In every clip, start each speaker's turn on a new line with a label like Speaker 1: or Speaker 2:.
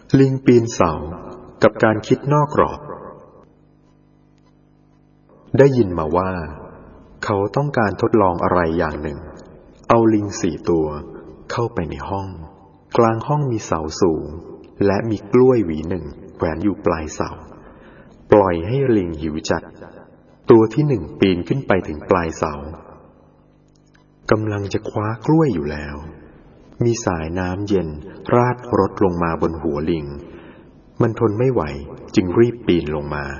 Speaker 1: ลิงปีนเสากับการคิดนอกกรอบได้ยินมาว่าเขาต้องการทดลองอะไรอย่างหนึ่งเอาลิง4 ตัวเข้าไปในห้องกลางห้องมีเสาสูงและมีกล้วยหวีหนึ่งแขวนอยู่ปลายเสาปล่อยให้ลิงหิวจัดตัวที่1ปีนขึ้นไปถึงปลายเสากำลังจะคว้ากล้วยอยู่แล้วมีสายน้ำเย็นราดรดลงมาบนหัวลิงมันทนไม่ไหวจึงรีบปีนลงมา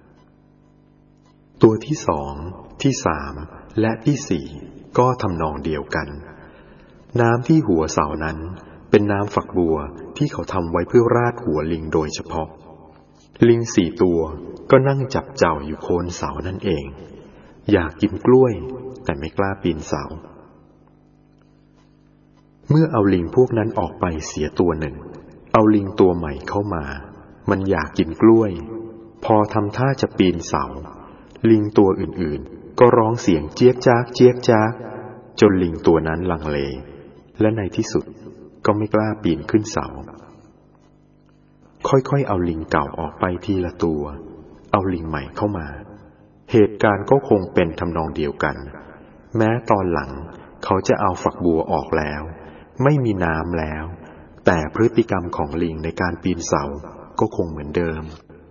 Speaker 1: ตัวที่2ที่3และที่4ก็ทำนองเดียวกันน้ำที่หัวเสานั้นเป็นน้ำฝักบัวที่เขาทำไว้เพื่อราดหัวลิงโดยเฉพาะลิง4 ตัวก็นั่งจับเจ้าอยู่โคนเสานั่นเองอยากกินกล้วยแต่ไม่กล้าปีนเสาเมื่อเอาลิงพวกนั้นออกไปเสียตัวหนึ่งเอาลิงตัวใหม่เข้ามามันอยากกินกล้วยพอทำท่าจะปีนเสาลิงตัวอื่นๆก็ร้องเสียงเจี๊ยกจ๊ากเจี๊ยกจ๊ากจนลิงตัวนั้นลังเลและในที่สุดก็ไม่กล้าปีนขึ้นเสาค่อยๆเอาลิงเก่าออกไปทีละตัวเอาลิงใหม่เข้ามาเหตุการณ์ก็คงเป็นทำนองเดียวกันแม้ตอนหลังเขาจะเอาฝักบัวออกแล้วไม่มีน้ำแล้วแต่พฤติกรรมของลิงในการปีนเสาก็คงเหมือนเดิม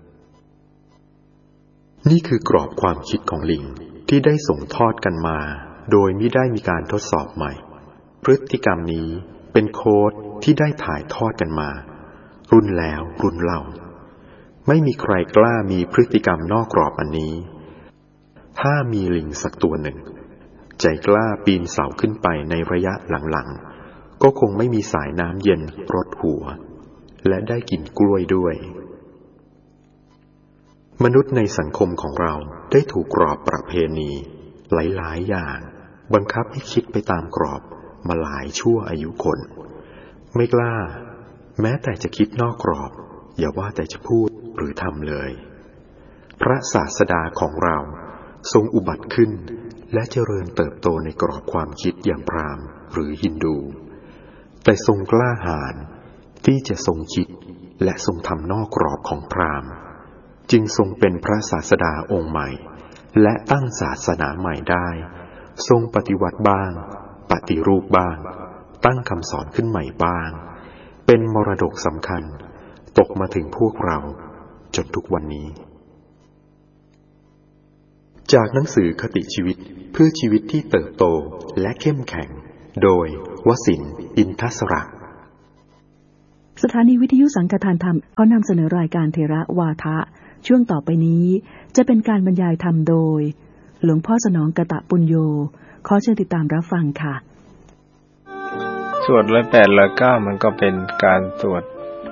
Speaker 1: นี่คือกรอบความคิดของลิงที่ได้ส่งทอดกันมาโดยไม่ได้มีการทดสอบใหม่พฤติกรรมนี้เป็นโค้ดที่ได้ถ่ายทอดกันมารุ่นแล้วรุ่นเล่าไม่มีใครกล้ามีพฤติกรรมนอกกรอบอันนี้ถ้ามีลิงสักตัวหนึ่งใจกล้าปีนเสาขึ้นไปในระยะหลังๆก็คงไม่มีสายน้ำเย็นรดหัวและได้กินกล้วยด้วยมนุษย์ในสังคมของเราได้ถูกกรอบประเพณีหลายๆอย่างบังคับให้คิดไปตามกรอบมาหลายชั่วอายุคนไม่กล้าแม้แต่จะคิดนอกกรอบอย่าว่าแต่จะพูดหรือทำเลยพระศาสดาของเราทรงอุบัติขึ้นและเจริญเติบโตในกรอบความคิดอย่างพราหมณ์หรือฮินดูแต่ทรงกล้าหาญที่จะทรงคิดและทรงทำนอกกรอบของพราหมณ์จึงทรงเป็นพระศาสดาองค์ใหม่และตั้งศาสนาใหม่ได้ทรงปฏิวัติบ้างปฏิรูปบ้างตั้งคำสอนขึ้นใหม่บ้างเป็นมรดกสำคัญตกมาถึงพวกเราจนทุกวันนี้จากหนังสือคติชีวิตเพื่อชีวิตที่เติบโตและเข้มแข็งโดยวสินทร์ อินทศระ
Speaker 2: สถานีวิทยุสังฆทานธรรมเขานำเสนอรายการเทระวาทะช่วงต่อไปนี้จะเป็นการบรรยายธรรมโดยหลวงพ่อสนองกตปุญโญขอเชิญติดตามรับฟังค่ะ
Speaker 3: สวด108 109มันก็เป็นการสวด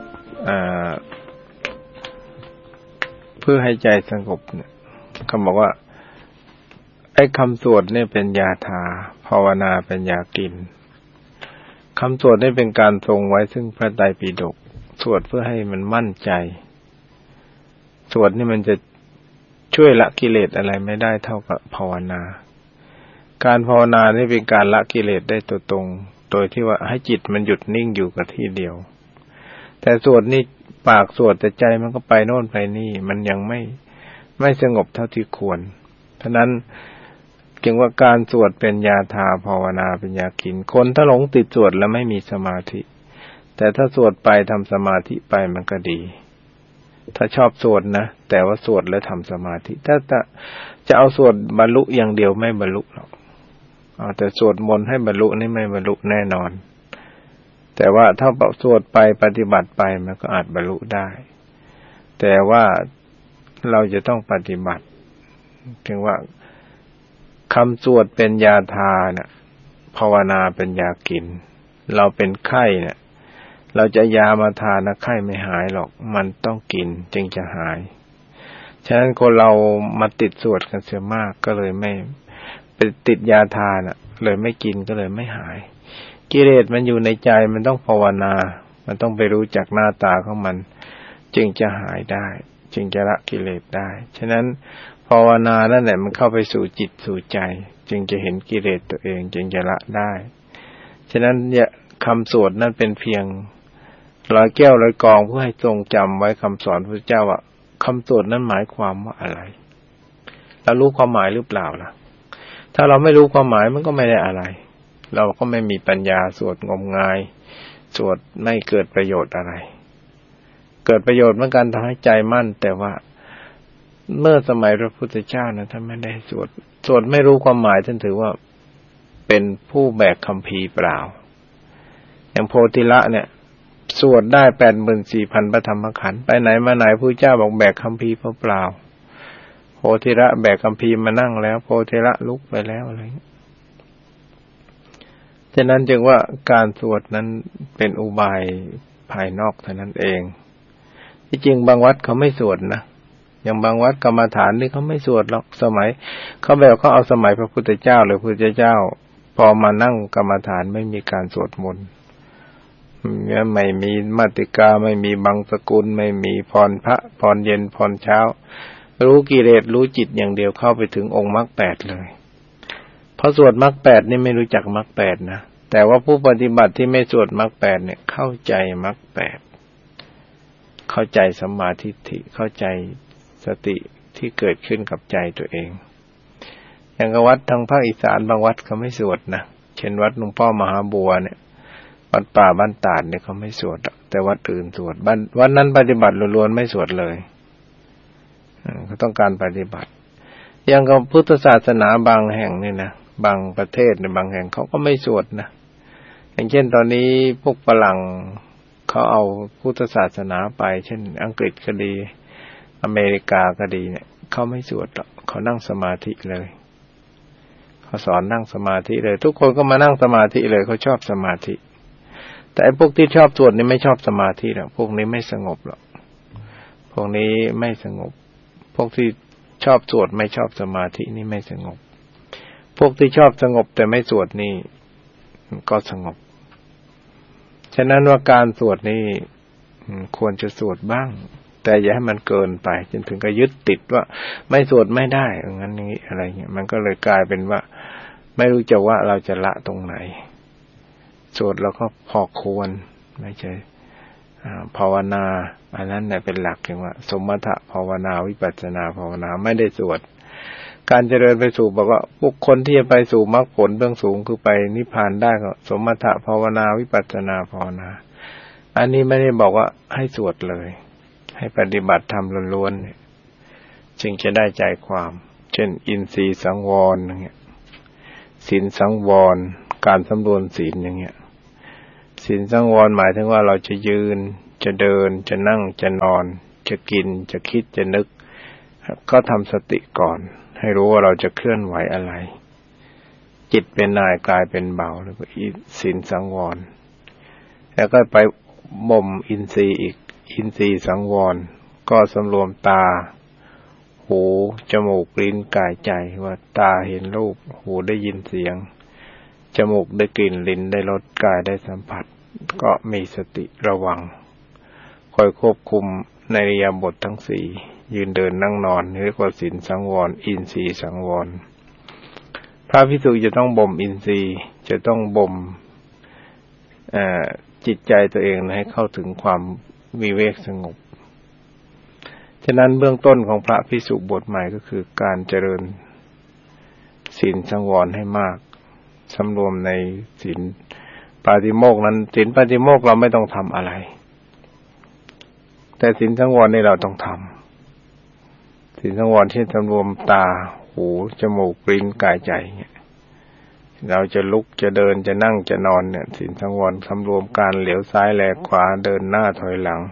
Speaker 3: เพื่อให้ใจสงบเนี่ยเขาบอกว่าไอ้คำสวดเนี่ยเป็นยาทาภาวนาเป็นยากินคำสวดนี่เป็นการทรงไว้ซึ่งพระไตรปิฎกสวดเพื่อให้มันมั่นใจสวดนี่มันจะช่วยละกิเลสอะไรไม่ได้เท่ากับภาวนาการภาวนานี่เป็นการละกิเลสได้ตัวตรงโดยที่ว่าให้จิตมันหยุดนิ่งอยู่กับที่เดียวแต่สวดนี่ปากสวดแต่ใจมันก็ไปโน่นไปนี่มันยังไม่สงบเท่าที่ควรเพราะนั้นจึงว่าการสวดเป็นยาทาภาวนาเป็นยากินคนถ้าหลงติดสวดแล้วไม่มีสมาธิแต่ถ้าสวดไปทำสมาธิไปมันก็ดีถ้าชอบสวดนะแต่ว่าสวดแล้วทำสมาธิถ้าจะเอาสวดบรรลุอย่างเดียวไม่บรรลุหรอกเอาแต่สวดมนต์ให้บรรลุนี่ไม่บรรลุแน่นอนแต่ว่าถ้าสวดไปปฏิบัติไปมันก็อาจบรรลุได้แต่ว่าเราจะต้องปฏิบัติถึงว่าคำสวดเป็นยาทาเนี่ยภาวนาเป็นยากินเราเป็นไข้เนี่ยเราจะยามาทานนะไข้ไม่หายหรอกมันต้องกินจึงจะหายฉะนั้นคนเรามาติดสวดกันเสียมากก็เลยไม่ไปติดยาทานเลยไม่กินก็เลยไม่หายกิเลสมันอยู่ในใจมันต้องภาวนามันต้องไปรู้จักหน้าตาของมันจึงจะหายได้จึงจะละกิเลสได้ฉะนั้นภาวนานั่นแหละมันเข้าไปสู่จิตสู่ใจจึงจะเห็นกิเลสตัวเองจึงจะละได้ฉะนั้นเนี่ยคำสวดนั่นเป็นเพียงร้อยแก้วร้อยกองเพื่อให้ทรงจำไว้คำสอนพระเจ้าว่าคำสวดนั้นหมายความว่าอะไรเรารู้ความหมายหรือเปล่าล่ะถ้าเราไม่รู้ความหมายมันก็ไม่ได้อะไรเราก็ไม่มีปัญญาสวดงมงายสวดไม่เกิดประโยชน์อะไรเกิดประโยชน์เหมือนกันทำให้ใจมั่นแต่ว่าเมื่อสมัยพระพุทธเจ้านะท่านไม่ได้สวดไม่รู้ความหมายท่านถือว่าเป็นผู้แบกคัมภีร์เปล่าอย่างโพธิละเนี่ยสวดได้ 84,000 พระธรรมขันธ์ไปไหนมาไหนพระเจ้าบอกแบกคัมภีร์เปล่าโพธิละแบกคัมภีร์มานั่งแล้วโพธิละลุกไปแล้วอะไรฉะนั้นจึงว่าการสวดนั้นเป็นอุบายภายนอกเท่านั้นเองที่จริงบางวัดเขาไม่สวดนะอย่างบางวัดกรรมฐานนี่เขาไม่สวดหรอกสมัยเขาแบบเขาเอาสมัยพระพุทธเจ้าหรือพระพุทธเจ้าพอมานั่งกรรมฐานไม่มีการสวดมนต์ไม่มีมาติกาไม่มีบังสกุลไม่มีพรพระพรเย็นพรเช้ารู้กิเลสรู้จิตอย่างเดียวเข้าไปถึงองค์มรรค8เลยพอสวดมรรค8นี่ไม่รู้จักมรรค8นะแต่ว่าผู้ปฏิบัติที่ไม่สวดมรรค8เนี่ยเข้าใจมรรค8เข้าใจสัมมาทิฏฐิเข้าใจสติที่เกิดขึ้นกับใจตัวเองอย่างวัดทางภาคอีสานบางวัดเขาไม่สวดนะเช่นวัดหลวงพ่อมหาบัวเนี่ยวัดป่าบ้านตาดเนี่ยเขาไม่สวดแต่วัดอื่นสวดวัดนั้นปฏิบัติล้วนๆไม่สวดเลยเขาต้องการปฏิบัติอย่างกับพุทธศาสนาบางแห่งนี่นะบางประเทศในบางแห่งเขาก็ไม่สวดนะอย่างเช่นตอนนี้พวกฝรั่งเขาเอาพุทธศาสนาไปเช่นอังกฤษก็ดีอเมริกาก็ดีเนี่ยเขาไม่สวดหรอกเขานั่งสมาธิเลยเขาสอนนั่งสมาธิเลยทุกคนก็มานั่งสมาธิเลยเขาชอบสมาธิแต่ไอ้พวกที่ชอบสวดนี่ไม่ชอบสมาธิหรอกพวกนี้ไม่สงบหรอกพวกนี้ไม่สงบพวกที่ชอบสวดไม่ชอบสมาธินี่ไม่สงบพวกที่ชอบสงบแต่ไม่สวดนี่ก็สงบฉะนั้นว่าการสวดนี่ควรจะสวดบ้างแต่อย่าให้มันเกินไปจนถึงกับยึดติดว่าไม่สวดไม่ได้งั้นอย่างนี้อะไรเงี้ยมันก็เลยกลายเป็นว่าไม่รู้จะว่าเราจะละตรงไหนสวดเราก็พอควรไม่ใช่ภาวนาอันนั้นเนี่ยเป็นหลักอย่างว่าสมถะภาวนาวิปัสสนาภาวนาไม่ได้สวดการเจริญไปสู่บอกว่าบุคคลที่จะไปสู่มรรคผลเบื้องสูงคือไปนิพพานได้ก็สมถะภาวนาวิปัสสนาภาวนาอันนี้ไม่ได้บอกว่าให้สวดเลยให้ปฏิบัติธรรมล้วนๆจึงจะได้ใจความเช่นอินทรีย์สังวรอย่างเงี้ยศีลสังวรการสำรวมศีลอย่างเงี้ยศีลสังวรหมายถึงว่าเราจะยืนจะเดินจะนั่งจะนอนจะกินจะคิดจะนึกก็ทำสติก่อนให้รู้ว่าเราจะเคลื่อนไหวอะไรจิตเป็นนายกายเป็นเบาแล้วก็ศีลสังวรแล้วก็ไปบ่มอินทรีย์อีกอินทรีย์สังวรก็สำรวมตาหูจมูกลิ้นกายใจว่าตาเห็นรูปหูได้ยินเสียงจมูกได้กลิ่นลิ้นได้รสกายได้สัมผัสก็มีสติระวังคอยควบคุมในอิริยาบถทั้งสี่ยืนเดินนั่งนอนเรียกว่าศีลสังวรอินทรีย์สังวรพระภิกษุจะต้องบ่มอินทรีย์จะต้องบ่มจิตใจตัวเองให้เข้าถึงความวิเวกสงบฉะนั้นเบื้องต้นของพระภิกษุบวชใหม่ก็คือการเจริญศีลสังวรให้มากสำรวมในศีลปาฏิโมกข์นั้นศีลปาฏิโมกข์เราไม่ต้องทำอะไรแต่ศีลสังวรนี่เราต้องทำศีลสังวรที่สำรวมตาหูจมูกลิ้นกายใจเนี่ยเราจะลุกจะเดินจะนั่งจะนอนเนี่ยศีลสังวรสำรวมการเหลียวซ้ายแลขวาเดินหน้าถอยหลัง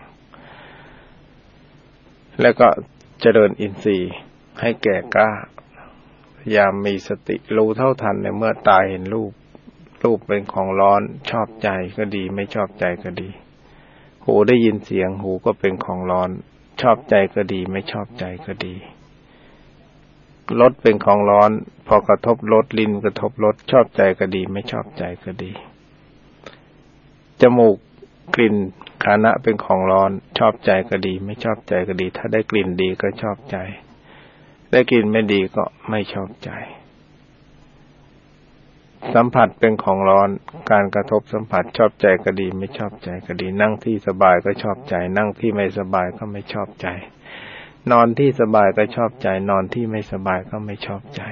Speaker 3: แล้วก็เจริญอินทรีย์ให้แก่กล้าพยายามมีสติรู้เท่าทันในเมื่อตาเห็นรูปเป็นของร้อนชอบใจก็ดีไม่ชอบใจก็ดีหูได้ยินเสียงหูก็เป็นของร้อนชอบใจก็ดีไม่ชอบใจก็ดีรสเป็นของร้อนพอกระทบรสลิ้นกระทบรสชอบใจก็ดีไม่ชอบใจก็ดีจมูกกลิ่นฆานะเป็นของร้อนชอบใจก็ดีไม่ชอบใจก็ดีถ้าได้กลิ่นดีก็ชอบใจได้กลิ่นไม่ดีก็ไม่ชอบใจสัมผัสเป็นของร้อนการกระทบสัมผัสชอบใจก็ดีไม่ชอบใจก็ดีนั่งที่สบายก็ชอบใจนั่งที่ไม่สบายก็ไม่ชอบใจนอนที่สบายก็ชอบใจนอนที่ไม่สบายก็ไม่ชอบใจ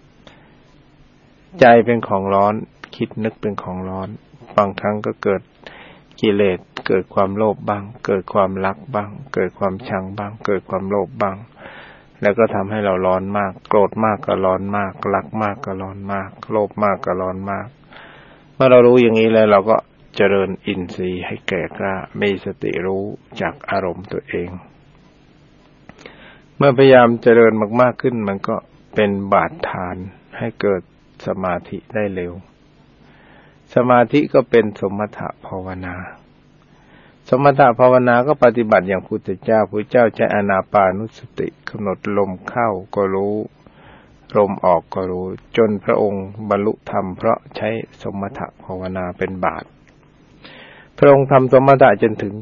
Speaker 3: ใจเป็นของร้อนคิดนึกเป็นของร้อนบางครั้งก็เกิดกิเลสเกิดความโลภบ้างเกิดความรักบ้างเกิดความชังบ้างเกิดความโลภบ้างแล้วก็ทำให้เราร้อนมากโกรธมากก็ร้อนมากรักมากก็ร้อนมากโลภมากก็ร้อนมากเมื่อเรารู้อย่างนี้แล้วเราก็เจริญอินทรีย์ให้แก่กล้ามีสติรู้จากอารมณ์ตัวเองเมื่อพยายามเจริญมากๆขึ้นมันก็เป็นบาดฐานให้เกิดสมาธิได้เร็วสมาธิก็เป็นสมถะภาวนาสมถะภาวนาก็ปฏิบัติอย่างพุทธเจ้าใช้อานาปานุสติกำหนดลมเข้าก็รู้ลมออกก็รู้จนพระองค์บรรลุธรรมเพราะใช้สมถะภาวนาเป็นบาตรพระองค์ทำสมถะจนถึง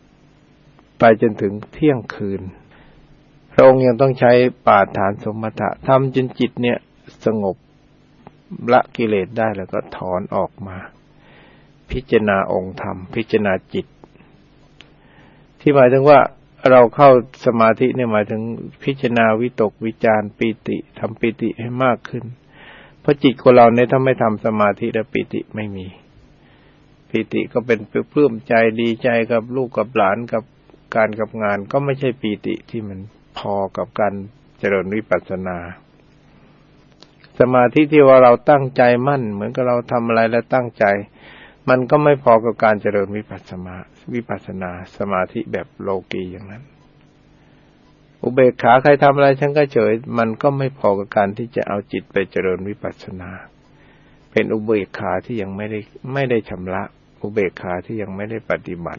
Speaker 3: เที่ยงคืนพระองค์ยังต้องใช้ปาฐานสมถะทำจนจิตเนี่ยสงบละกิเลสได้แล้วก็ถอนออกมาพิจารณาองค์ธรรมพิจารณาจิตที่หมายถึงว่าเราเข้าสมาธิเนี่ยหมายถึงพิจารณาวิตกวิจารปีติทำปีติให้มากขึ้นเพราะจิตของเราเนี่ยถ้าไม่ทำสมาธิแล้วปีติไม่มีปีติก็เป็นปลื้มใจดีใจกับลูกกับหลานกับการกับงานก็ไม่ใช่ปีติที่มันพอกับการเจริญวิปัสสนาสมาธิที่ว่าเราตั้งใจมั่นเหมือนกับเราทำอะไรแล้วตั้งใจมันก็ไม่พอกับการเจริญวิปัสสนาสมาธิแบบโลกีอย่างนั้นอุเบกขาใครทำอะไรฉันก็เฉยมันก็ไม่พอกับการที่จะเอาจิตไปเจริญวิปัสสนาเป็นอุเบกขาที่ยังไม่ได้ชำระอุเบกขาที่ยังไม่ได้ปฏิบัติ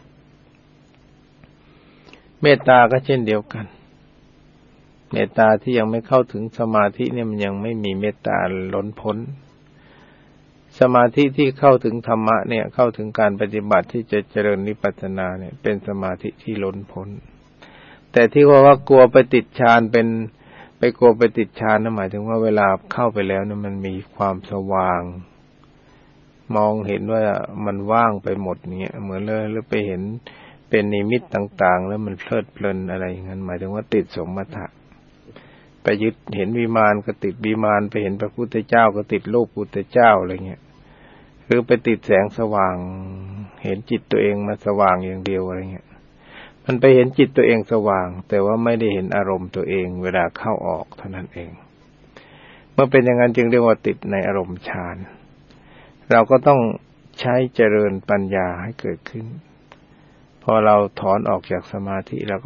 Speaker 3: เมตตาก็เช่นเดียวกันเมตตาที่ยังไม่เข้าถึงสมาธิเนี่ยมันยังไม่มีเมตตาล้นพ้นสมาธิที่เข้าถึงธรรมะเนี่ยเข้าถึงการปฏิบัติที่จะเจริญวิปัสสนาเนี่ยเป็นสมาธิที่ล้นพ้นแต่ที่ว่ากลัวไปติดฌานกลัวไปติดฌานนั่นหมายถึงว่าเวลาเข้าไปแล้วเนี่ยมันมีความสว่างมองเห็นว่ามันว่างไปหมดเนี่ยเหมือนเลยแล้วไปเห็นเป็นนิมิตต่างๆแล้วมันเพลิดเพลินอะไรอย่างนั้นหมายถึงว่าติดสมถะไปยึดเห็นวิมานก็ติดวิมานไปเห็นพระพุทธเจ้าก็ติดรูปพุทธเจ้าอะไรเงี้ยหรือไปติดแสงสว่างเห็นจิตตัวเองมาสว่างอย่างเดียวอะไรเงี้ยมันไปเห็นจิตตัวเองสว่างแต่ว่าไม่ได้เห็นอารมณ์ตัวเองเวลาเข้าออกเท่านั้นเองเมื่อเป็นอย่างนั้นจึงเรียกว่าติดในอารมณ์ฌานเราก็ต้องใช้เจริญปัญญาให้เกิดขึ้นพอเราถอนออกจากสมาธิแล้ว